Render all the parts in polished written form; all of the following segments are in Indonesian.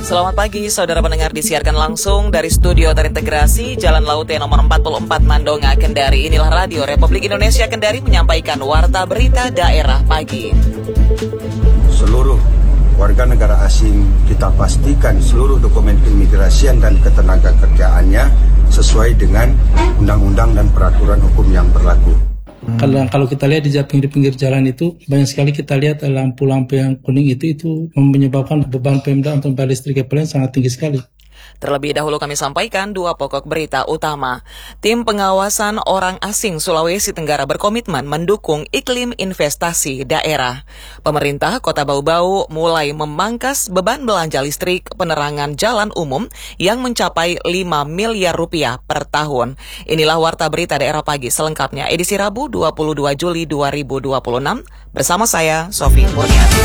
Selamat pagi, saudara pendengar, disiarkan langsung dari studio terintegrasi Jalan Laut nomor 44 Mandonga, Kendari. Inilah Radio Republik Indonesia Kendari menyampaikan warta berita daerah pagi. Seluruh warga negara asing kita pastikan seluruh dokumen keimigrasian dan ketenaga kerjaannya sesuai dengan undang-undang dan peraturan hukum yang berlaku. Kalau kita lihat di pinggir jalan itu banyak sekali kita lihat lampu-lampu yang kuning itu menyebabkan beban Pemda untuk bayar listrik PLN sangat tinggi sekali. Terlebih dahulu kami sampaikan dua pokok berita utama. Tim pengawasan orang asing Sulawesi Tenggara berkomitmen mendukung iklim investasi daerah. Pemerintah Kota Bau-Bau mulai memangkas beban belanja listrik penerangan jalan umum yang mencapai 5 miliar rupiah per tahun. Inilah warta berita daerah pagi selengkapnya edisi Rabu 22 Juli 2026 bersama saya Sofi Murniati.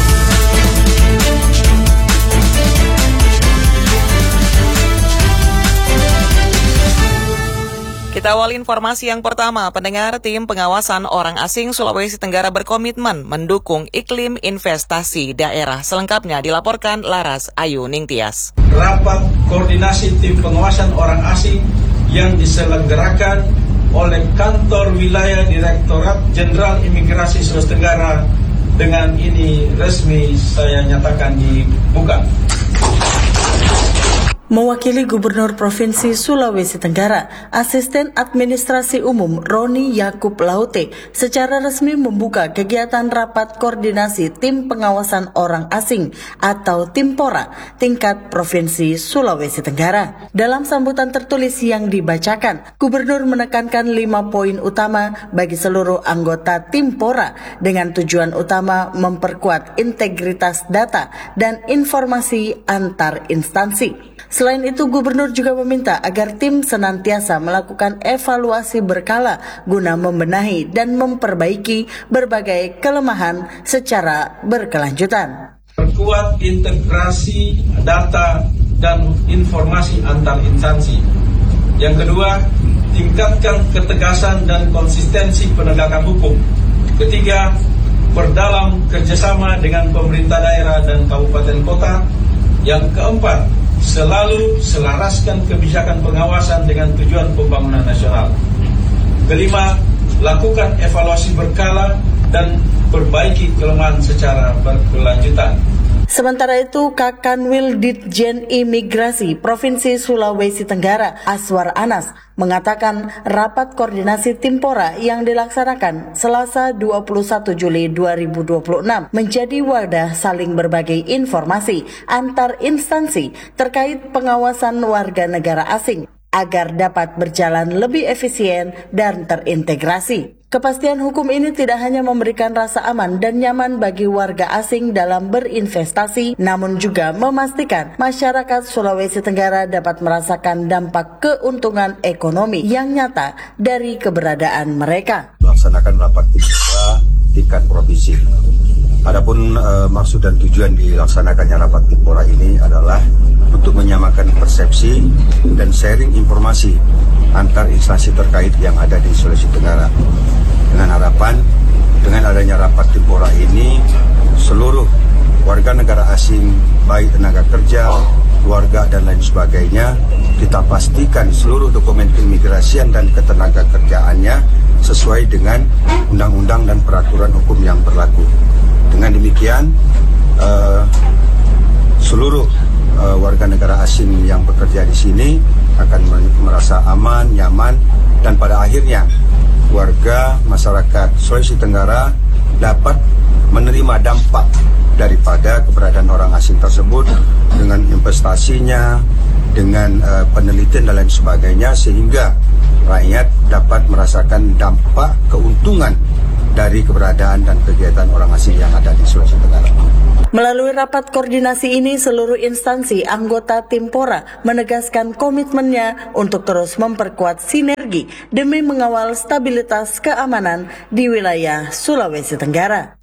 Kita awali informasi yang pertama. Pendengar, tim pengawasan orang asing Sulawesi Tenggara berkomitmen mendukung iklim investasi daerah. Selengkapnya dilaporkan Laras Ayu Ningtyas. Rapat koordinasi tim pengawasan orang asing yang diselenggarakan oleh Kantor Wilayah Direktorat Jenderal Imigrasi Sulawesi Tenggara dengan ini resmi saya nyatakan dibuka. Mewakili Gubernur Provinsi Sulawesi Tenggara, Asisten Administrasi Umum Roni Yakub Laute secara resmi membuka kegiatan rapat koordinasi tim pengawasan orang asing atau Timpora tingkat Provinsi Sulawesi Tenggara. Dalam sambutan tertulis yang dibacakan, Gubernur menekankan 5 poin utama bagi seluruh anggota Timpora dengan tujuan utama memperkuat integritas data dan informasi antar instansi. Selain itu, Gubernur juga meminta agar tim senantiasa melakukan evaluasi berkala guna membenahi dan memperbaiki berbagai kelemahan secara berkelanjutan. Perkuat integrasi data dan informasi antar instansi. Yang kedua, tingkatkan ketegasan dan konsistensi penegakan hukum. Ketiga, perdalam kerjasama dengan pemerintah daerah dan kabupaten kota. Yang keempat, selalu selaraskan kebijakan pengawasan dengan tujuan pembangunan nasional. Kelima, lakukan evaluasi berkala dan perbaiki kelemahan secara berkelanjutan. Sementara itu, Kakanwil Ditjen Imigrasi Provinsi Sulawesi Tenggara, Aswar Anas, mengatakan rapat koordinasi Timpora yang dilaksanakan Selasa 21 Juli 2026 menjadi wadah saling berbagi informasi antar instansi terkait pengawasan warga negara asing agar dapat berjalan lebih efisien dan terintegrasi. Kepastian hukum ini tidak hanya memberikan rasa aman dan nyaman bagi warga asing dalam berinvestasi, namun juga memastikan masyarakat Sulawesi Tenggara dapat merasakan dampak keuntungan ekonomi yang nyata dari keberadaan mereka. Melaksanakan rapat tingkat provinsi. Adapun maksud dan tujuan dilaksanakannya rapat Timpora ini adalah untuk menyamakan persepsi dan sharing informasi antar instansi terkait yang ada di Sulawesi Tenggara. Dengan harapan, dengan adanya rapat Timpora ini, seluruh warga negara asing, baik tenaga kerja, keluarga, dan lain sebagainya, kita pastikan seluruh dokumen keimigrasian dan ketenaga kerjaannya sesuai dengan undang-undang dan peraturan hukum yang berlaku. Dengan demikian, seluruh warga negara asing yang bekerja di sini akan merasa aman, nyaman, dan pada akhirnya warga masyarakat Sulawesi Tenggara dapat menerima dampak daripada keberadaan orang asing tersebut dengan investasinya, dengan penelitian dan lain sebagainya, sehingga rakyat dapat merasakan dampak keuntungan dari keberadaan dan kegiatan orang asing yang ada di Sulawesi Tenggara. Melalui rapat koordinasi ini, seluruh instansi anggota Timpora menegaskan komitmennya untuk terus memperkuat sinergi demi mengawal stabilitas keamanan di wilayah Sulawesi Tenggara.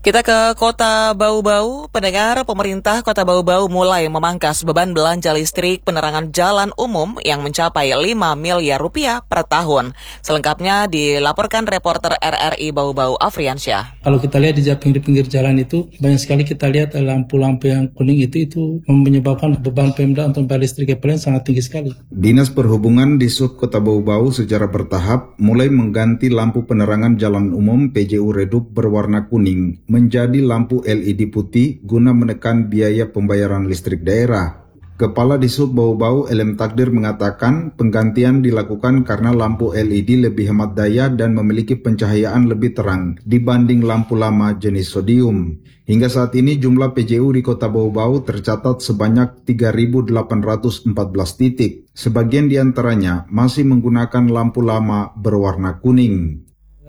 Kita ke Kota Bau-Bau. Pendengar, pemerintah Kota Bau-Bau mulai memangkas beban belanja listrik penerangan jalan umum yang mencapai 5 miliar rupiah per tahun. Selengkapnya dilaporkan reporter RRI Bau-Bau Afriansyah. Kalau kita lihat di pinggir jalan itu, banyak sekali kita lihat lampu-lampu yang kuning itu menyebabkan beban Pemda untuk bayar listrik PLN sangat tinggi sekali. Dinas Perhubungan di Sub Kota Bau-Bau secara bertahap mulai mengganti lampu penerangan jalan umum PJU redup berwarna kuning menjadi lampu LED putih guna menekan biaya pembayaran listrik daerah. Kepala Disub Bau-Bau Elem Takdir mengatakan penggantian dilakukan karena lampu LED lebih hemat daya dan memiliki pencahayaan lebih terang dibanding lampu lama jenis sodium. Hingga saat ini jumlah PJU di Kota Bau-Bau tercatat sebanyak 3.814 titik. Sebagian diantaranya masih menggunakan lampu lama berwarna kuning.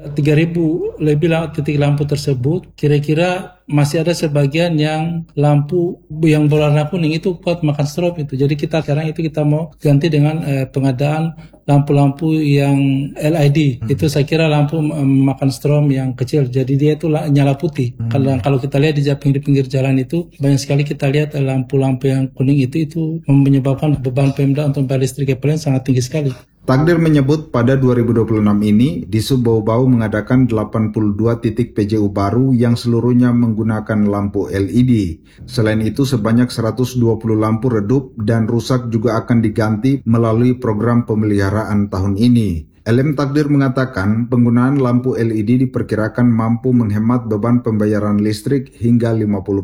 3.000 lebih titik lampu tersebut, kira-kira masih ada sebagian yang lampu yang berwarna kuning itu kuat makan strom itu. Jadi sekarang kita mau ganti dengan pengadaan lampu-lampu yang LED. Itu saya kira lampu makan strom yang kecil. Jadi dia itu nyala putih. Kalau kita lihat di pinggir jalan itu, banyak sekali kita lihat lampu-lampu yang kuning itu menyebabkan beban Pemda untuk bayar listrik PLN sangat tinggi sekali. Takdir menyebut pada 2026 ini, Disub Bau-Bau mengadakan 82 titik PJU baru yang seluruhnya menggunakan lampu LED. Selain itu, sebanyak 120 lampu redup dan rusak juga akan diganti melalui program pemeliharaan tahun ini. Elem Takdir mengatakan penggunaan lampu LED diperkirakan mampu menghemat beban pembayaran listrik hingga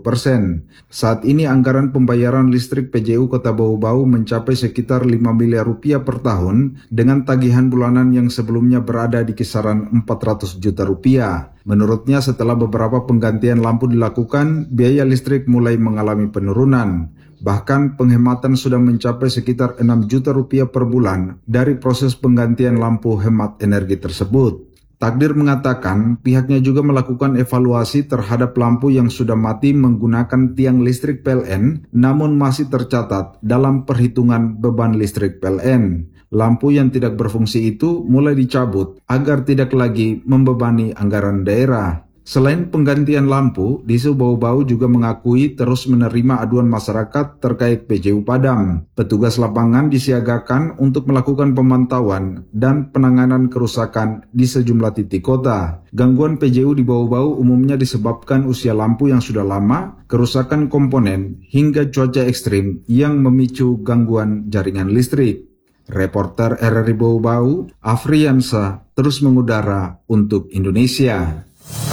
50%. Saat ini anggaran pembayaran listrik PJU Kota Bau-Bau mencapai sekitar 5 miliar rupiah per tahun dengan tagihan bulanan yang sebelumnya berada di kisaran 400 juta rupiah. Menurutnya setelah beberapa penggantian lampu dilakukan, biaya listrik mulai mengalami penurunan. Bahkan penghematan sudah mencapai sekitar 6 juta rupiah per bulan dari proses penggantian lampu hemat energi tersebut. Takdir mengatakan pihaknya juga melakukan evaluasi terhadap lampu yang sudah mati menggunakan tiang listrik PLN namun masih tercatat dalam perhitungan beban listrik PLN. Lampu yang tidak berfungsi itu mulai dicabut agar tidak lagi membebani anggaran daerah. Selain penggantian lampu, Disub Bau-Bau juga mengakui terus menerima aduan masyarakat terkait PJU padam. Petugas lapangan disiagakan untuk melakukan pemantauan dan penanganan kerusakan di sejumlah titik kota. Gangguan PJU di Bau-Bau umumnya disebabkan usia lampu yang sudah lama, kerusakan komponen, hingga cuaca ekstrim yang memicu gangguan jaringan listrik. Reporter RRI Bau-Bau, Afriansyah, terus mengudara untuk Indonesia.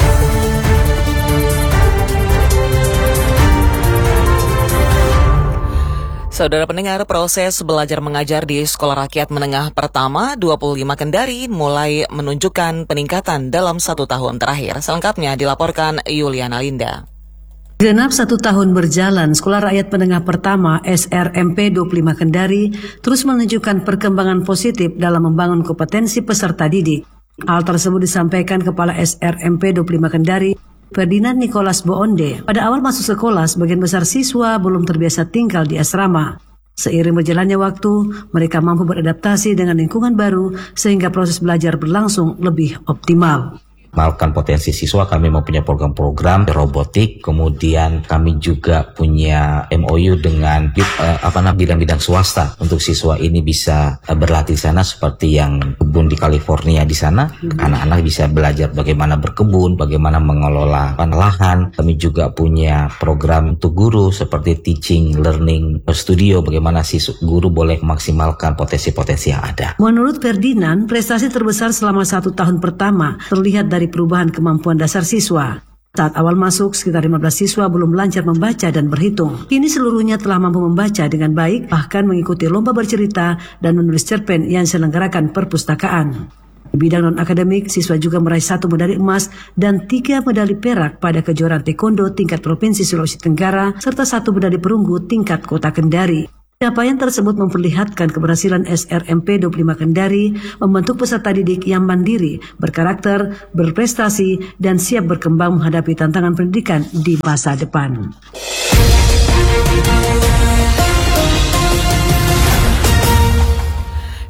Saudara pendengar, proses belajar mengajar di Sekolah Rakyat Menengah Pertama 25 Kendari mulai menunjukkan peningkatan dalam 1 tahun terakhir. Selengkapnya dilaporkan Yuliana Linda. Genap 1 tahun berjalan, Sekolah Rakyat Menengah Pertama SRMP 25 Kendari terus menunjukkan perkembangan positif dalam membangun kompetensi peserta didik. Hal tersebut disampaikan Kepala SRMP 25 Kendari, Ferdinand Nicholas Boonde. Pada awal masuk sekolah, sebagian besar siswa belum terbiasa tinggal di asrama. Seiring berjalannya waktu, mereka mampu beradaptasi dengan lingkungan baru sehingga proses belajar berlangsung lebih optimal. Mengoptimalkan potensi siswa, kami mempunyai program-program robotik, kemudian kami juga punya MOU dengan bidang-bidang swasta untuk siswa ini bisa berlatih sana seperti yang kebun di California di sana. Anak-anak bisa belajar bagaimana berkebun, bagaimana mengelola lahan. Kami juga punya program untuk guru seperti teaching, learning, studio, bagaimana guru boleh memaksimalkan potensi-potensi yang ada. Menurut Ferdinand, prestasi terbesar selama 1 tahun pertama terlihat dari perubahan kemampuan dasar siswa. Saat awal masuk, sekitar 15 siswa belum lancar membaca dan berhitung. Kini seluruhnya telah mampu membaca dengan baik, bahkan mengikuti lomba bercerita dan menulis cerpen yang diselenggarakan perpustakaan. Di bidang non-akademik, siswa juga meraih 1 medali emas dan 3 medali perak pada kejuaraan taekwondo tingkat Provinsi Sulawesi Tenggara, serta 1 medali perunggu tingkat Kota Kendari. Capaian tersebut memperlihatkan keberhasilan SRMP 25 Kendari membentuk peserta didik yang mandiri, berkarakter, berprestasi, dan siap berkembang menghadapi tantangan pendidikan di masa depan.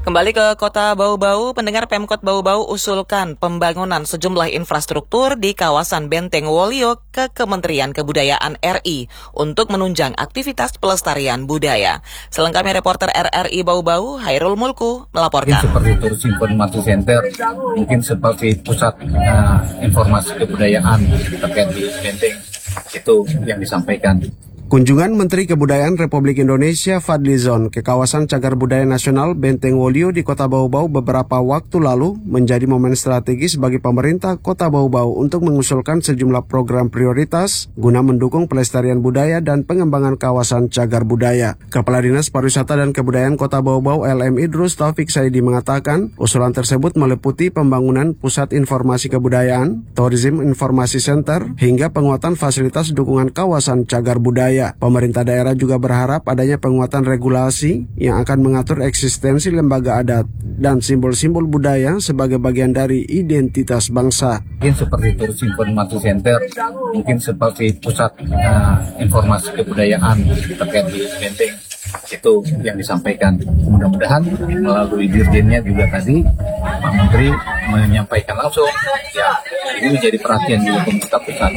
Kembali ke Kota Bau-Bau, pendengar Pemkot Bau-Bau usulkan pembangunan sejumlah infrastruktur di kawasan Benteng Wolio ke Kementerian Kebudayaan RI untuk menunjang aktivitas pelestarian budaya. Selengkapnya reporter RRI Bau-Bau, Hairul Mulku, melaporkan. Mungkin seperti Tourist Informasi Center, mungkin seperti pusat informasi kebudayaan terkait di Benteng, itu yang disampaikan. Kunjungan Menteri Kebudayaan Republik Indonesia Fadlizon ke kawasan Cagar Budaya Nasional Benteng Wolio di Kota Bau-Bau beberapa waktu lalu menjadi momen strategis bagi pemerintah Kota Bau-Bau untuk mengusulkan sejumlah program prioritas guna mendukung pelestarian budaya dan pengembangan kawasan Cagar Budaya. Kepala Dinas Pariwisata dan Kebudayaan Kota Bau-Bau LM Idrus Taufik Saidi mengatakan usulan tersebut meliputi pembangunan Pusat Informasi Kebudayaan, Tourism Informasi Center, hingga penguatan fasilitas dukungan kawasan Cagar Budaya. Pemerintah daerah juga berharap adanya penguatan regulasi yang akan mengatur eksistensi lembaga adat dan simbol-simbol budaya sebagai bagian dari identitas bangsa. Mungkin seperti Tourist Informasi Center, mungkin seperti pusat informasi kebudayaan terkait di Benteng, itu yang disampaikan. Mudah-mudahan melalui dirjennya juga tadi Pak Menteri menyampaikan langsung, ya ini menjadi perhatian juga pemerintah pusat.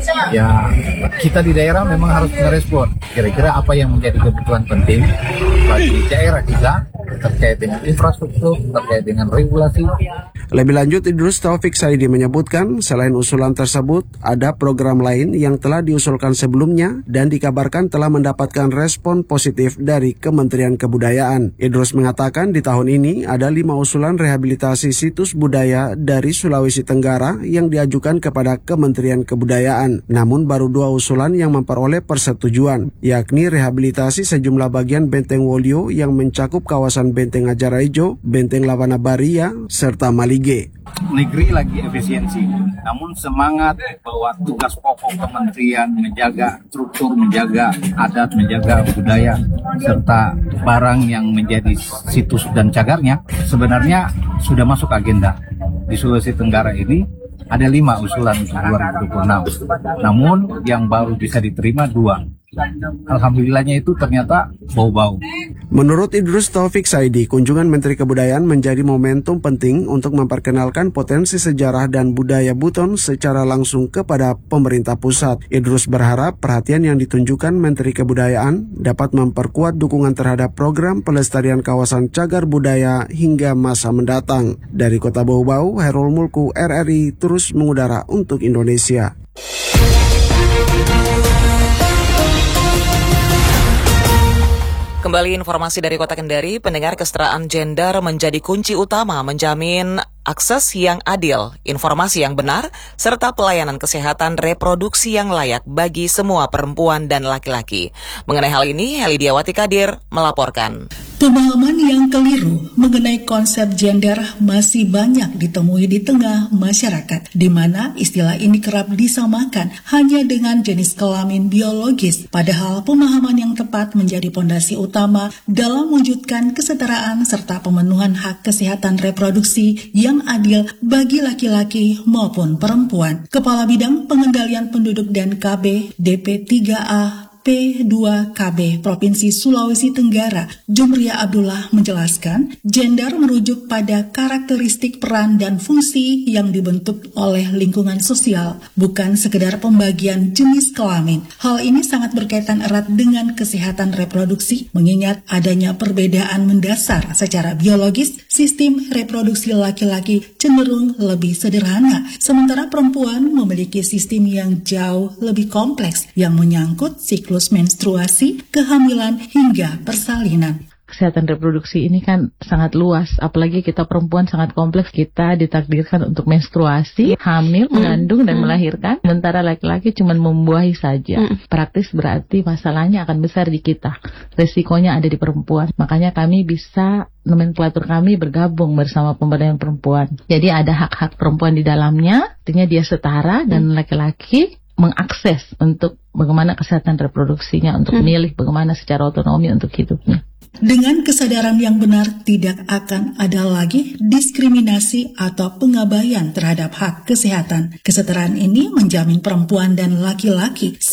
Ya kita di daerah memang harus merespon kira-kira apa yang menjadi kebutuhan penting bagi daerah kita terkait dengan infrastruktur, terkait dengan regulasi. Lebih lanjut, Idrus Taufik Saidi menyebutkan selain usulan tersebut, ada program lain yang telah diusulkan sebelumnya dan dikabarkan telah mendapatkan respon positif dari Kementerian Kebudayaan. Idrus mengatakan di tahun ini ada 5 usulan rehabilitasi situs budaya dari Sulawesi Tenggara yang diajukan kepada Kementerian Kebudayaan. Namun baru 2 usulan yang memperoleh persetujuan, yakni rehabilitasi sejumlah bagian Benteng Wolio yang mencakup kawasan Benteng Ajarajo, Benteng Lawana Baria, serta Malige. Negeri lagi efisiensi, namun semangat bahwa tugas pokok kementerian menjaga struktur, menjaga adat, menjaga budaya, serta barang yang menjadi situs dan cagarnya sebenarnya sudah masuk agenda. Di Sulawesi Tenggara ini ada 5 usulan 2026, namun yang baru bisa diterima 2. Alhamdulillahnya itu ternyata Bau-Bau. Menurut Idrus Taufik Saidi, kunjungan Menteri Kebudayaan menjadi momentum penting untuk memperkenalkan potensi sejarah dan budaya Buton secara langsung kepada pemerintah pusat. Idrus berharap perhatian yang ditunjukkan Menteri Kebudayaan dapat memperkuat dukungan terhadap program pelestarian kawasan cagar budaya hingga masa mendatang. Dari Kota Bau-Bau, Hairul Mulku, RRI terus mengudara untuk Indonesia. Kembali informasi dari Kota Kendari, pendengar, kesetaraan gender menjadi kunci utama menjamin akses yang adil, informasi yang benar, serta pelayanan kesehatan reproduksi yang layak bagi semua perempuan dan laki-laki. Mengenai hal ini, Helidiawati Kadir melaporkan. Pemahaman yang keliru mengenai konsep gender masih banyak ditemui di tengah masyarakat, di mana istilah ini kerap disamakan hanya dengan jenis kelamin biologis, padahal pemahaman yang tepat menjadi pondasi utama dalam mewujudkan kesetaraan serta pemenuhan hak kesehatan reproduksi yang adil bagi laki-laki maupun perempuan. Kepala Bidang Pengendalian Penduduk dan KB DP3A P2KB Provinsi Sulawesi Tenggara, Jumria Abdullah menjelaskan, gender merujuk pada karakteristik peran dan fungsi yang dibentuk oleh lingkungan sosial, bukan sekedar pembagian jenis kelamin. Hal ini sangat berkaitan erat dengan kesehatan reproduksi, mengingat adanya perbedaan mendasar secara biologis. Sistem reproduksi laki-laki cenderung lebih sederhana, sementara perempuan memiliki sistem yang jauh lebih kompleks yang menyangkut siklus menstruasi, kehamilan, hingga persalinan. Kesehatan reproduksi ini kan sangat luas, apalagi kita perempuan sangat kompleks. Kita ditakdirkan untuk menstruasi, hamil, mengandung, dan melahirkan, sementara laki-laki cuma membuahi saja. Praktis berarti masalahnya akan besar di kita, resikonya ada di perempuan. Makanya kami bisa, nomenklatur kami bergabung bersama pemberdayaan perempuan. Jadi ada hak-hak perempuan di dalamnya, artinya dia setara, dan laki-laki mengakses untuk bagaimana kesehatan reproduksinya, untuk memilih bagaimana secara otonomi untuk hidupnya. Dengan kesadaran yang benar, tidak akan ada lagi diskriminasi atau pengabaian terhadap hak kesehatan. Kesetaraan ini menjamin perempuan dan laki-laki